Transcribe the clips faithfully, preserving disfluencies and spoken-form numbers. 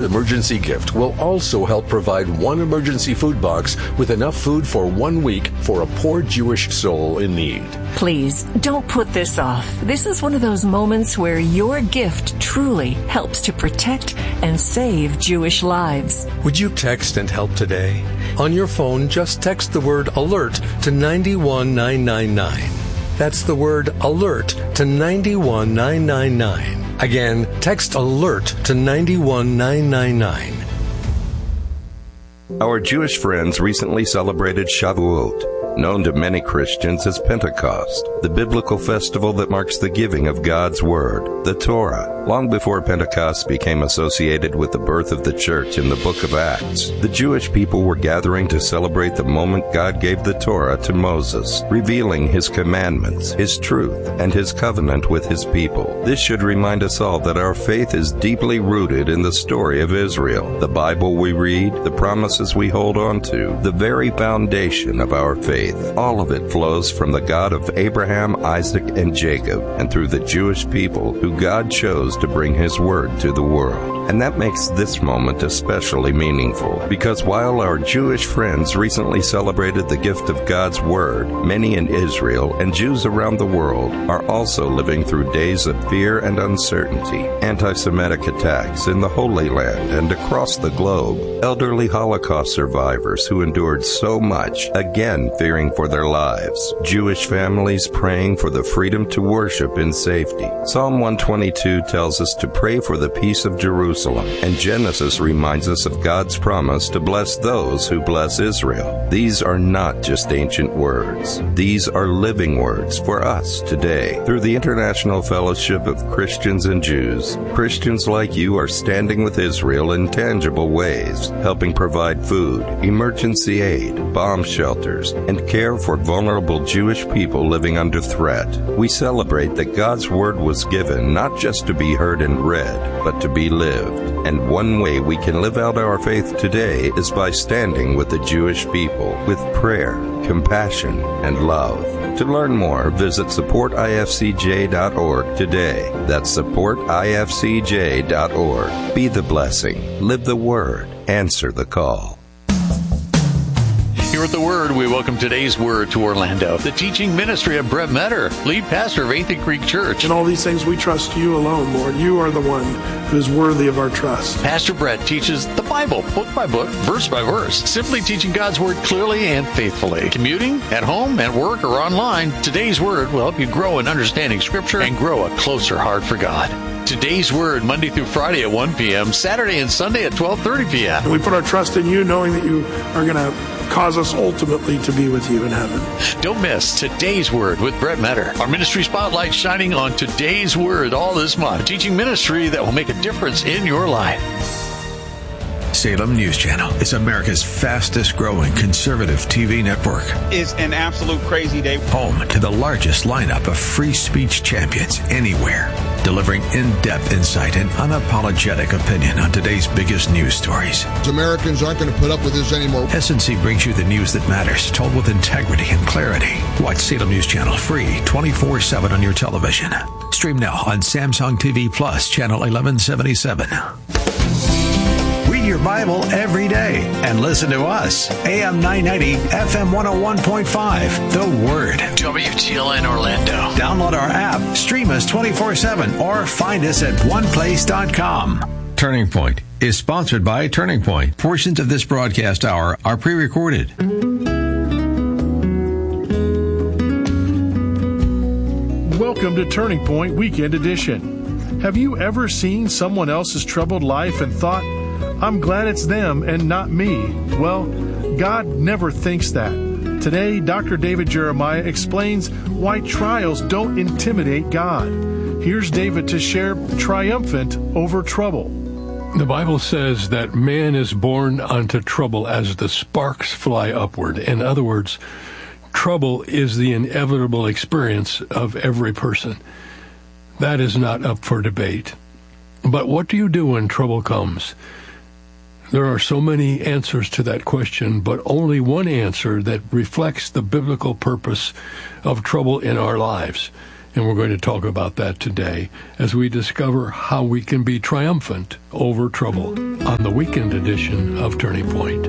emergency gift will also help provide one emergency food box with enough food for one week for a poor Jewish soul in need. Please, don't put this off. This is one of those moments where your gift truly helps to protect and save Jewish lives. Would you text and help today? On your phone, just text the word ALERT to nine one nine nine nine. That's the word ALERT to nine one nine nine nine. Again, text ALERT to nine one nine nine nine. Our Jewish friends recently celebrated Shavuot, known to many Christians as Pentecost, the biblical festival that marks the giving of God's Word, the Torah. Long before Pentecost became associated with the birth of the church in the book of Acts, the Jewish people were gathering to celebrate the moment God gave the Torah to Moses, revealing His commandments, His truth, and His covenant with His people. This should remind us all that our faith is deeply rooted in the story of Israel, the Bible we read, the promises we hold on to, the very foundation of our faith. All of it flows from the God of Abraham, Isaac, and Jacob, and through the Jewish people who God chose to bring His word to the world. And that makes this moment especially meaningful, because while our Jewish friends recently celebrated the gift of God's word, many in Israel and Jews around the world are also living through days of fear and uncertainty, anti-Semitic attacks in the Holy Land and across the globe, elderly Holocaust survivors who endured so much, again fearing for their lives, Jewish families praying for the freedom to worship in safety. Psalm one twenty-two tells us to pray for the peace of Jerusalem, and Genesis reminds us of God's promise to bless those who bless Israel. These are not just ancient words. These are living words for us today. Through the International Fellowship of Christians and Jews, Christians like you are standing with Israel in tangible ways, helping provide food, emergency aid, bomb shelters, and care for vulnerable Jewish people living under threat. We celebrate that God's word was given not just to be heard and read, but to be lived. And one way we can live out our faith today is by standing with the Jewish people with prayer, compassion, and love. To learn more, visit support I F C J dot org today. That's support I F C J dot org. Be the blessing, live the word, answer the call. Here at The Word, we welcome today's Word to Orlando. The teaching ministry of Brett Metter, lead pastor of Athey Creek Church. In all these things, we trust you alone, Lord. You are the one who is worthy of our trust. Pastor Brett teaches the Bible, book by book, verse by verse, simply teaching God's Word clearly and faithfully. Commuting, at home, at work, or online, today's Word will help you grow in understanding Scripture and grow a closer heart for God. Today's Word, Monday through Friday at one p.m., Saturday and Sunday at twelve thirty p.m. And we put our trust in you, knowing that you are going to cause us ultimately to be with you in heaven. Don't miss Today's Word with Brett Metter. Our ministry spotlight shining on Today's Word all this month. Teaching ministry that will make a difference in your life. Salem News Channel is America's fastest growing conservative T V network. It's an absolute crazy day. Home to the largest lineup of free speech champions anywhere. Delivering in-depth insight and unapologetic opinion on today's biggest news stories. Americans aren't going to put up with this anymore. S N C brings you the news that matters, told with integrity and clarity. Watch Salem News Channel free twenty-four seven on your television. Stream now on Samsung T V Plus, channel eleven seventy-seven. Read your Bible every day and listen to us. A M nine ninety, F M one oh one point five. The Word. W T L N Orlando. Download our app, stream us twenty-four seven, or find us at one place dot com. Turning Point is sponsored by Turning Point. Portions of this broadcast hour are pre-recorded. Welcome to Turning Point Weekend Edition. Have you ever seen someone else's troubled life and thought, I'm glad it's them and not me? Well, God never thinks that. Today, Doctor David Jeremiah explains why trials don't intimidate God. Here's David to share triumphant over trouble. The Bible says that man is born unto trouble as the sparks fly upward. In other words, trouble is the inevitable experience of every person. That is not up for debate. But what do you do when trouble comes? There are so many answers to that question, but only one answer that reflects the biblical purpose of trouble in our lives. And we're going to talk about that today as we discover how we can be triumphant over trouble on the weekend edition of Turning Point.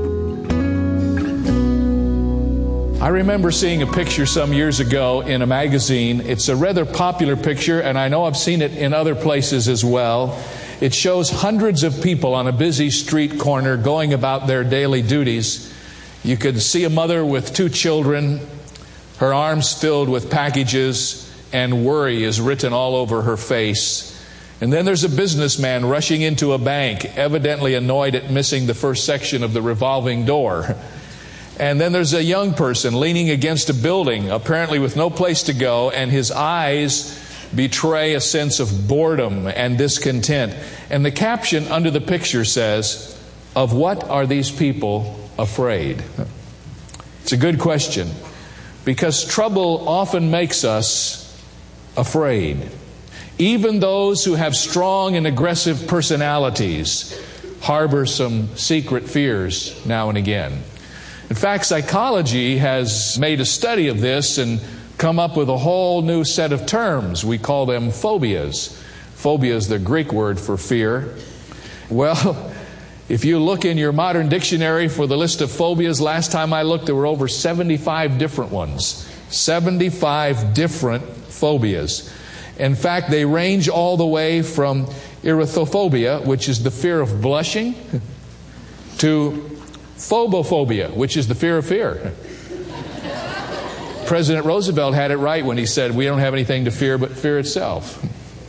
I remember seeing a picture some years ago in a magazine. It's a rather popular picture, and I know I've seen it in other places as well. It shows hundreds of people on a busy street corner going about their daily duties. You could see a mother with two children, her arms filled with packages, and worry is written all over her face. And then there's a businessman rushing into a bank, evidently annoyed at missing the first section of the revolving door. And then there's a young person leaning against a building, apparently with no place to go, and his eyes betray a sense of boredom and discontent. And the caption under the picture says, "Of what are these people afraid?" It's a good question, because trouble often makes us afraid. Even those who have strong and aggressive personalities harbor some secret fears now and again. In fact, psychology has made a study of this and come up with a whole new set of terms. We call them phobias. Phobia is the Greek word for fear. Well, if you look in your modern dictionary for the list of phobias, last time I looked, there were over seventy-five different ones. seventy-five different phobias. In fact, they range all the way from erythrophobia, which is the fear of blushing, to phobophobia, which is the fear of fear. President Roosevelt had it right when he said, "We don't have anything to fear but fear itself."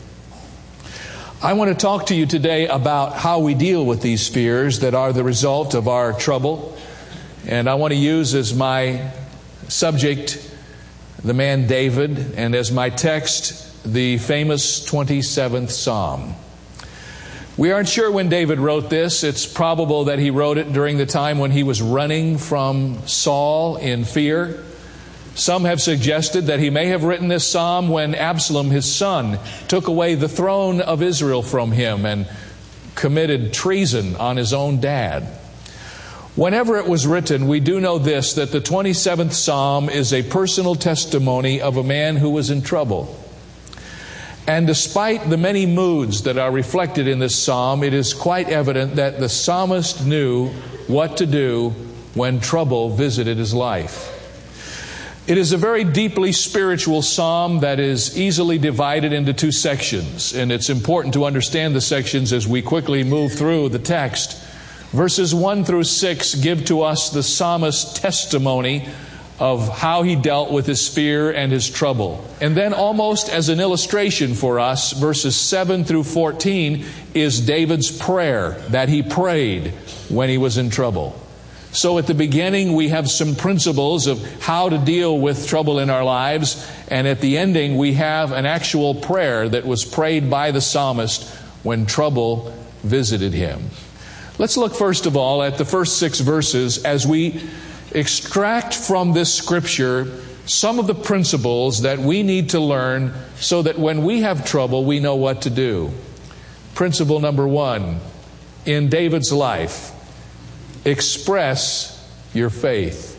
I want to talk to you today about how we deal with these fears that are the result of our trouble. And I want to use as my subject the man David, and as my text the famous twenty-seventh Psalm. We aren't sure when David wrote this. It's probable that he wrote it during the time when he was running from Saul in fear. Some have suggested that he may have written this psalm when Absalom, his son, took away the throne of Israel from him and committed treason on his own dad. Whenever it was written, we do know this, that the twenty-seventh Psalm is a personal testimony of a man who was in trouble. And despite the many moods that are reflected in this psalm, it is quite evident that the psalmist knew what to do when trouble visited his life. It is a very deeply spiritual psalm that is easily divided into two sections, and it's important to understand the sections as we quickly move through the text. Verses one through six give to us the psalmist's testimony of how he dealt with his fear and his trouble. And then, almost as an illustration for us, verses seven through fourteen is David's prayer that he prayed when he was in trouble. So at the beginning we have some principles of how to deal with trouble in our lives, and at the ending we have an actual prayer that was prayed by the psalmist when trouble visited him. Let's look first of all at the first six verses as we extract from this scripture some of the principles that we need to learn so that when we have trouble, we know what to do. Principle number one, in David's life, express your faith.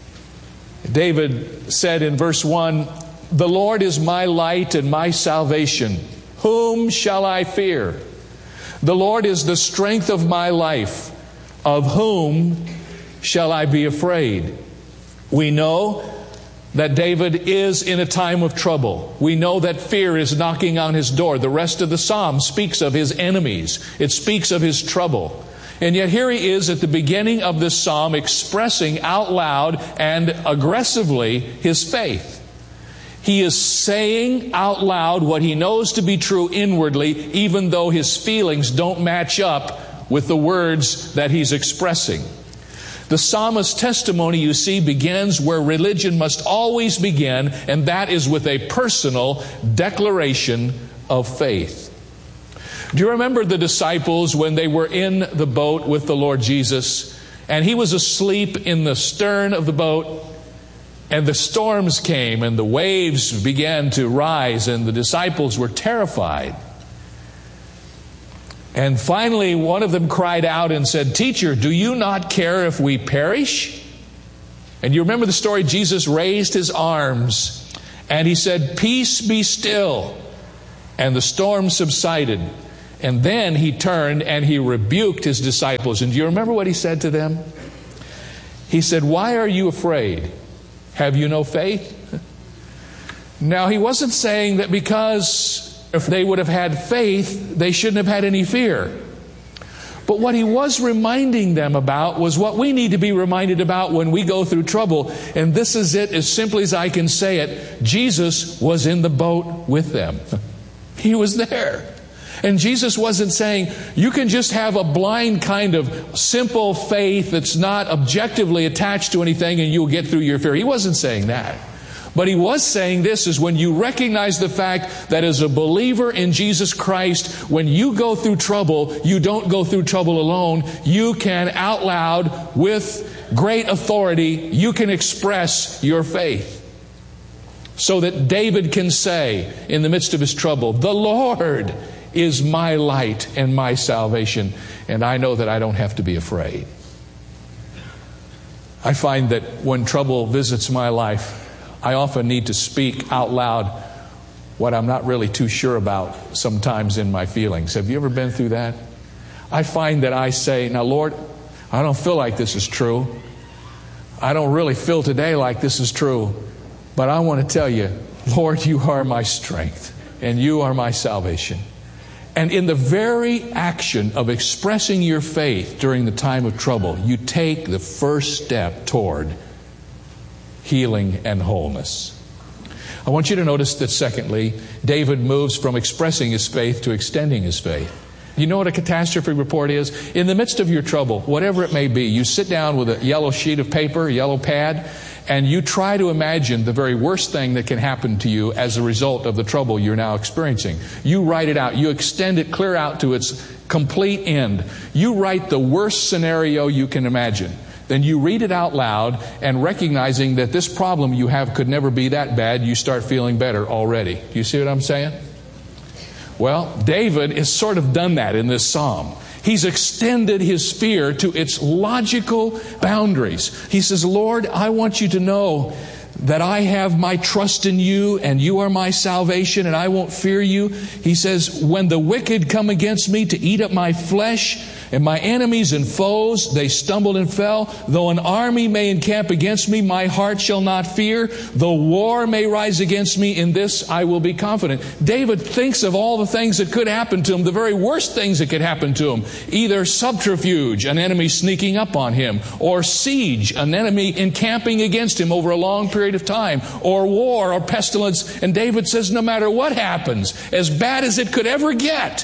David said in verse one, "The Lord is my light and my salvation. Whom shall I fear? The Lord is the strength of my life. Of whom shall I be afraid?" We know that David is in a time of trouble. We know that fear is knocking on his door. The rest of the psalm speaks of his enemies. It speaks of his trouble. And yet here he is at the beginning of this psalm expressing out loud and aggressively his faith. He is saying out loud what he knows to be true inwardly, even though his feelings don't match up with the words that he's expressing. The psalmist's testimony, you see, begins where religion must always begin, and that is with a personal declaration of faith. Do you remember the disciples when they were in the boat with the Lord Jesus, and he was asleep in the stern of the boat, and the storms came and the waves began to rise, and the disciples were terrified. And finally, one of them cried out and said, "Teacher, do you not care if we perish?" And you remember the story, Jesus raised his arms And he said, "Peace, be still." And the storm subsided. And then he turned and he rebuked his disciples. And do you remember what he said to them? He said, "Why are you afraid? Have you no faith?" Now, he wasn't saying that because if they would have had faith, they shouldn't have had any fear. But what he was reminding them about was what we need to be reminded about when we go through trouble. And this is it, as simply as I can say it. Jesus was in the boat with them. He was there. And Jesus wasn't saying, you can just have a blind kind of simple faith that's not objectively attached to anything and you'll get through your fear. He wasn't saying that. But he was saying this is when you recognize the fact that as a believer in Jesus Christ, when you go through trouble, you don't go through trouble alone. You can out loud, with great authority, you can express your faith. So that David can say in the midst of his trouble, "The Lord is my light and my salvation, and I know that I don't have to be afraid." I find that when trouble visits my life, I often need to speak out loud what I'm not really too sure about sometimes in my feelings. Have you ever been through that? I find that I say, "Now, Lord, I don't feel like this is true. I don't really feel today like this is true. But I want to tell you, Lord, you are my strength and you are my salvation." And in the very action of expressing your faith during the time of trouble, you take the first step toward healing and wholeness. I want you to notice that, secondly, David moves from expressing his faith to extending his faith. You know what a catastrophe report is? In the midst of your trouble, whatever it may be, you sit down with a yellow sheet of paper, a yellow pad, and you try to imagine the very worst thing that can happen to you as a result of the trouble you're now experiencing. You write it out. You extend it clear out to its complete end. You write the worst scenario you can imagine. Then you read it out loud, and recognizing that this problem you have could never be that bad, you start feeling better already. Do you see what I'm saying? Well, David has sort of done that in this psalm. He's extended his fear to its logical boundaries. He says, "Lord, I want you to know that I have my trust in you and you are my salvation and I won't fear you." He says, "When the wicked come against me to eat up my flesh, and my enemies and foes, they stumbled and fell. Though an army may encamp against me, my heart shall not fear. Though war may rise against me, in this I will be confident." David thinks of all the things that could happen to him, the very worst things that could happen to him. Either subterfuge, an enemy sneaking up on him, or siege, an enemy encamping against him over a long period of time, or war or pestilence. And David says, no matter what happens, as bad as it could ever get,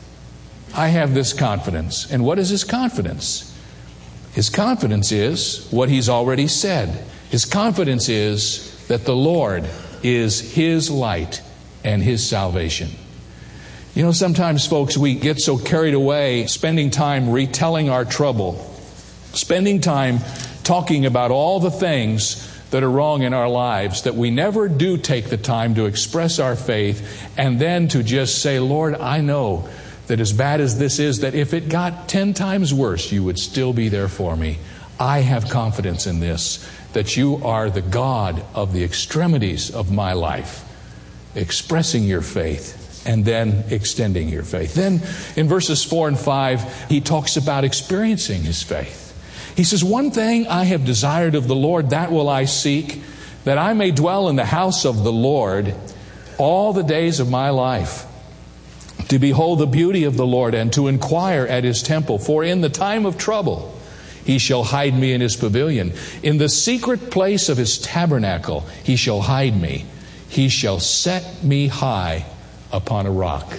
I have this confidence. And what is his confidence? His confidence is what he's already said. His confidence is that the Lord is his light and his salvation. You know, sometimes, folks, we get so carried away spending time retelling our trouble, spending time talking about all the things that are wrong in our lives, that we never do take the time to express our faith and then to just say, "Lord, I know that as bad as this is, that if it got ten times worse, you would still be there for me. I have confidence in this, that you are the God of the extremities of my life," expressing your faith and then extending your faith. Then in verses four and five, he talks about experiencing his faith. He says, "One thing I have desired of the Lord, that will I seek, that I may dwell in the house of the Lord all the days of my life, to behold the beauty of the Lord and to inquire at his temple. For in the time of trouble he shall hide me in his pavilion. In the secret place of his tabernacle he shall hide me. He shall set me high upon a rock."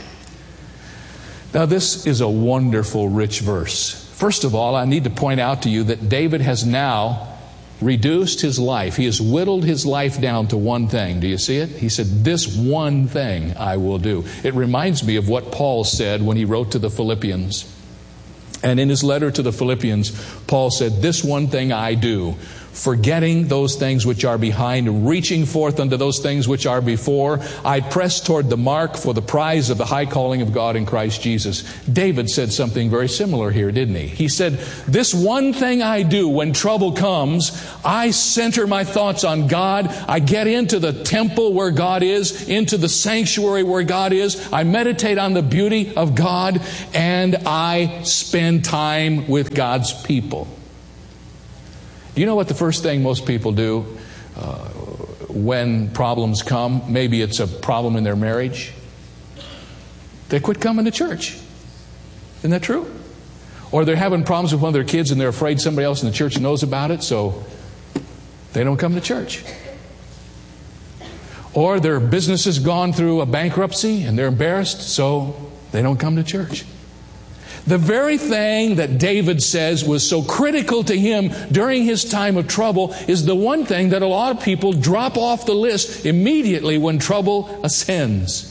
Now, this is a wonderful, rich verse. First of all, I need to point out to you that David has now reduced his life. He has whittled his life down to one thing. Do you see it? He said, "This one thing I will do." It reminds me of what Paul said when he wrote to the Philippians. And in his letter to the Philippians, Paul said, "This one thing I do, forgetting those things which are behind, reaching forth unto those things which are before. I press toward the mark for the prize of the high calling of God in Christ Jesus. David said something very similar here, didn't he? He said, this one thing I do when trouble comes, I center my thoughts on God. I get into the temple where God is, into the sanctuary where God is. I meditate on the beauty of God, and I spend time with God's people. Do you know what the first thing most people do uh, when problems come? Maybe it's a problem in their marriage. They quit coming to church. Isn't that true? Or they're having problems with one of their kids and they're afraid somebody else in the church knows about it, so they don't come to church. Or their business has gone through a bankruptcy and they're embarrassed, so they don't come to church. The very thing that David says was so critical to him during his time of trouble is the one thing that a lot of people drop off the list immediately when trouble ascends.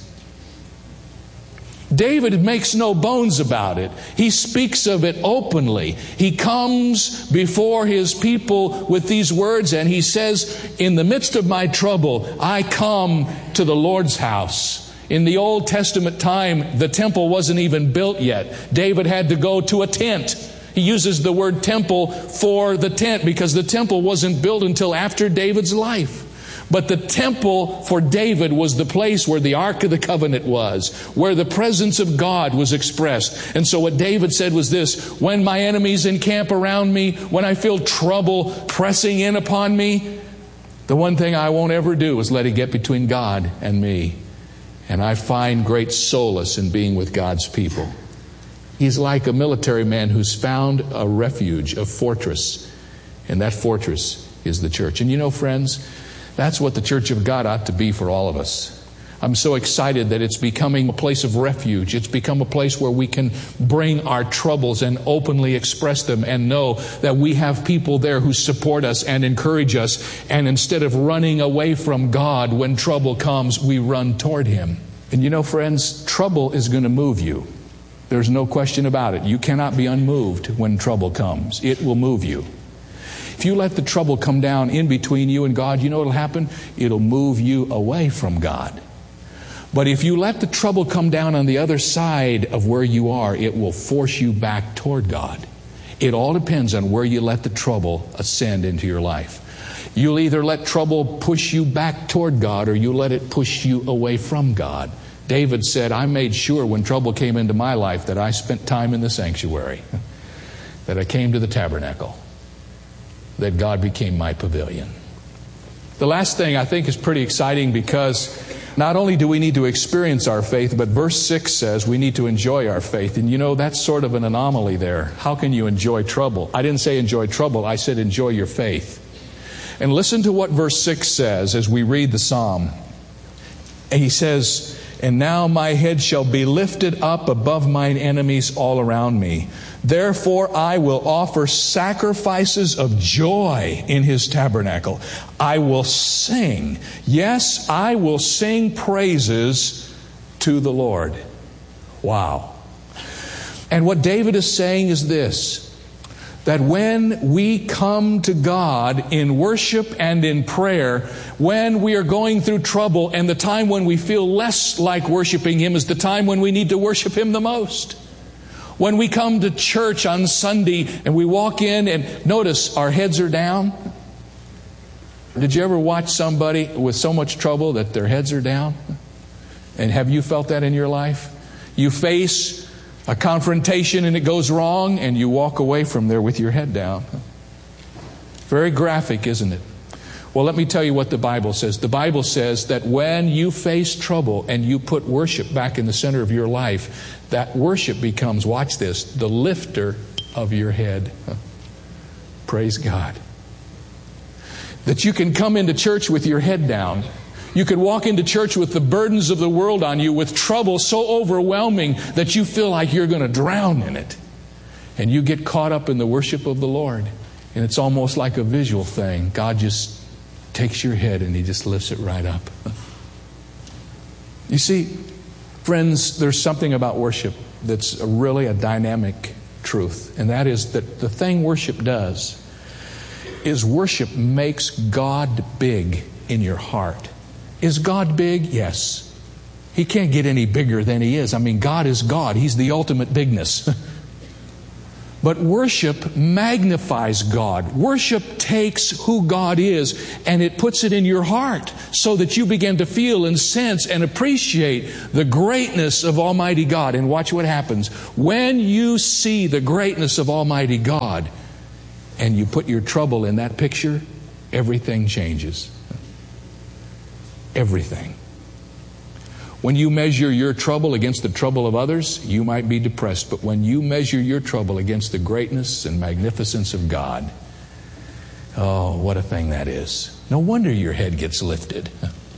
David makes no bones about it. He speaks of it openly. He comes before his people with these words and he says, in the midst of my trouble, I come to the Lord's house. In the Old Testament time, the temple wasn't even built yet. David had to go to a tent. He uses the word temple for the tent because the temple wasn't built until after David's life. But the temple for David was the place where the Ark of the Covenant was, where the presence of God was expressed. And so what David said was this, when my enemies encamp around me, when I feel trouble pressing in upon me, the one thing I won't ever do is let it get between God and me. And I find great solace in being with God's people. He's like a military man who's found a refuge, a fortress. And that fortress is the church. And you know, friends, that's what the church of God ought to be for all of us. I'm so excited that it's becoming a place of refuge. It's become a place where we can bring our troubles and openly express them and know that we have people there who support us and encourage us. And instead of running away from God when trouble comes, we run toward Him. And you know, friends, trouble is going to move you. There's no question about it. You cannot be unmoved when trouble comes. It will move you. If you let the trouble come down in between you and God, you know what will happen? It'll move you away from God. But if you let the trouble come down on the other side of where you are, it will force you back toward God. It all depends on where you let the trouble ascend into your life. You'll either let trouble push you back toward God or you let it push you away from God. David said, I made sure when trouble came into my life that I spent time in the sanctuary, that I came to the tabernacle, that God became my pavilion. The last thing I think is pretty exciting because not only do we need to experience our faith, but verse six says we need to enjoy our faith. And you know, that's sort of an anomaly there. How can you enjoy trouble? I didn't say enjoy trouble. I said enjoy your faith. And listen to what verse six says as we read the psalm. And he says, and now my head shall be lifted up above mine enemies all around me. Therefore I will offer sacrifices of joy in His tabernacle. I will sing. Yes, I will sing praises to the Lord. Wow. And what David is saying is this, that when we come to God in worship and in prayer, when we are going through trouble, and the time when we feel less like worshiping Him is the time when we need to worship Him the most. When we come to church on Sunday and we walk in and notice our heads are down. Did you ever watch somebody with so much trouble that their heads are down? And have you felt that in your life? You face a confrontation and it goes wrong and you walk away from there with your head down. Very graphic, isn't it? Well, let me tell you what the Bible says. The Bible says that when you face trouble and you put worship back in the center of your life, that worship becomes, watch this, the lifter of your head. Praise God. That you can come into church with your head down. You could walk into church with the burdens of the world on you, with trouble so overwhelming that you feel like you're going to drown in it. And you get caught up in the worship of the Lord. And it's almost like a visual thing. God just takes your head and He just lifts it right up. You see, friends, there's something about worship that's really a dynamic truth. And that is that the thing worship does, is worship makes God big in your heart. Is God big? Yes. He can't get any bigger than He is. I mean, God is God. He's the ultimate bigness. But worship magnifies God. Worship takes who God is and it puts it in your heart so that you begin to feel and sense and appreciate the greatness of Almighty God. And watch what happens. When you see the greatness of Almighty God and you put your trouble in that picture, everything changes. Everything. When you measure your trouble against the trouble of others, you might be depressed. But when you measure your trouble against the greatness and magnificence of God, oh, what a thing that is. No wonder your head gets lifted.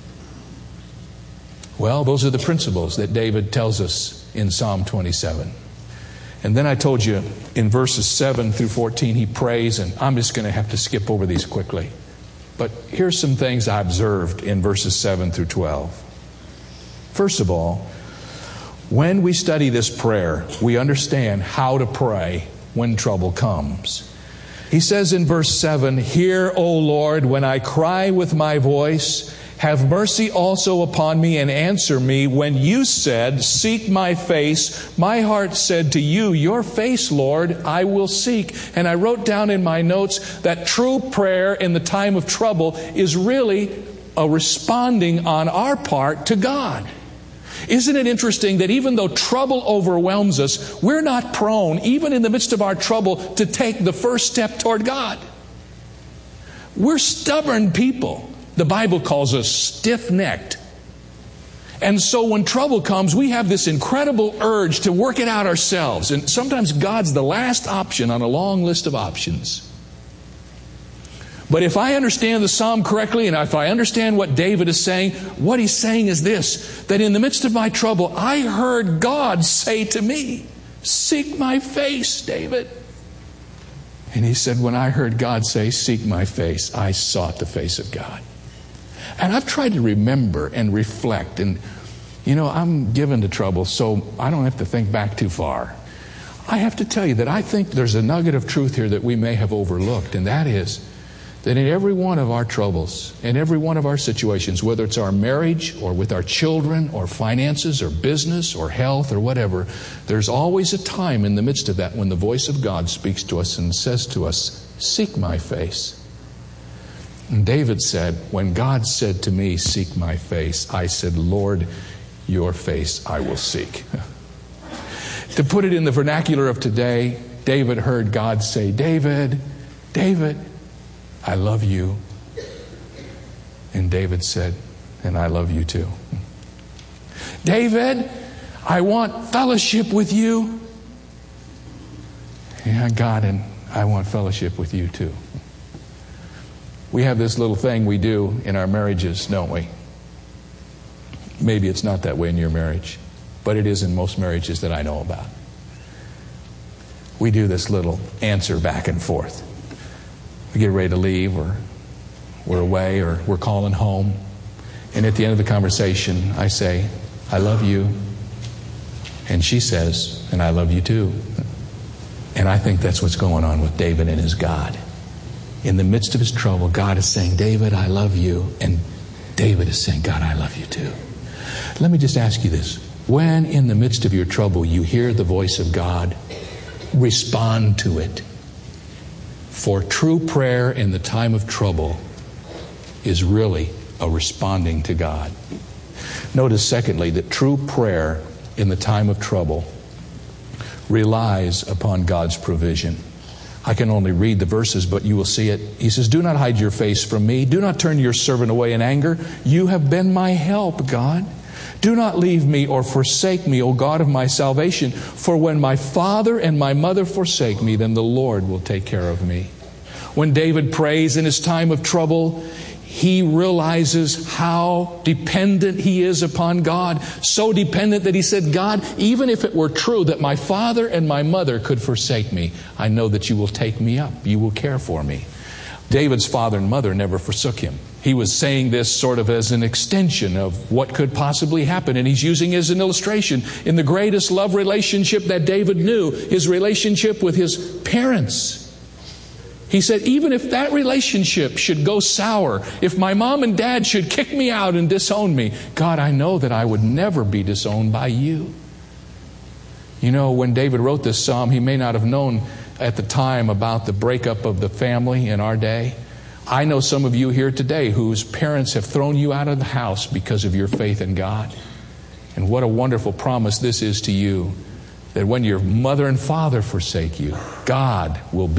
Well, those are the principles that David tells us in Psalm twenty-seven. And then I told you in verses seven through fourteen, he prays, and I'm just going to have to skip over these quickly. But here's some things I observed in verses seven through twelve. First of all, when we study this prayer, we understand how to pray when trouble comes. He says in verse seven, "Hear, O Lord, when I cry with my voice. Have mercy also upon me and answer me. When you said, 'Seek my face,' my heart said to you, 'Your face, Lord, I will seek.'" And I wrote down in my notes that true prayer in the time of trouble is really a responding on our part to God. Isn't it interesting that even though trouble overwhelms us, we're not prone, even in the midst of our trouble, to take the first step toward God? We're stubborn people. The Bible calls us stiff-necked. And so when trouble comes, we have this incredible urge to work it out ourselves. And sometimes God's the last option on a long list of options. But if I understand the psalm correctly, and if I understand what David is saying, what he's saying is this, that in the midst of my trouble, I heard God say to me, "Seek my face, David." And he said, when I heard God say, "Seek my face," I sought the face of God. And I've tried to remember and reflect. And, you know, I'm given to trouble, so I don't have to think back too far. I have to tell you that I think there's a nugget of truth here that we may have overlooked, and that is that in every one of our troubles, in every one of our situations, whether it's our marriage or with our children or finances or business or health or whatever, there's always a time in the midst of that when the voice of God speaks to us and says to us, "Seek my face." And David said, when God said to me, "Seek my face," I said, "Lord, your face I will seek." To put it in the vernacular of today, David heard God say, "David, David, I love you." And David said, "And I love you too." "David, I want fellowship with you." "Yeah, God, and I want fellowship with you too." We have this little thing we do in our marriages, don't we? Maybe it's not that way in your marriage, but it is in most marriages that I know about. We do this little answer back and forth. We get ready to leave, or we're away, or we're calling home. And at the end of the conversation, I say, "I love you." And she says, "And I love you too." And I think that's what's going on with David and his God. In the midst of his trouble, God is saying, "David, I love you." And David is saying, "God, I love you too." Let me just ask you this. When in the midst of your trouble you hear the voice of God, respond to it. For true prayer in the time of trouble is really a responding to God. Notice, secondly, that true prayer in the time of trouble relies upon God's provision. I can only read the verses, but you will see it. He says, "Do not hide your face from me. Do not turn your servant away in anger. You have been my help, God. Do not leave me or forsake me, O God of my salvation. For when my father and my mother forsake me, then the Lord will take care of me." When David prays in his time of trouble, he realizes how dependent he is upon God. So dependent that he said, "God, even if it were true that my father and my mother could forsake me, I know that you will take me up. You will care for me." David's father and mother never forsook him. He was saying this sort of as an extension of what could possibly happen. And he's using it as an illustration in the greatest love relationship that David knew, his relationship with his parents. He said, even if that relationship should go sour, if my mom and dad should kick me out and disown me, God, I know that I would never be disowned by you. You know, when David wrote this psalm, he may not have known at the time about the breakup of the family in our day. I know some of you here today whose parents have thrown you out of the house because of your faith in God. And what a wonderful promise this is to you, that when your mother and father forsake you, God will be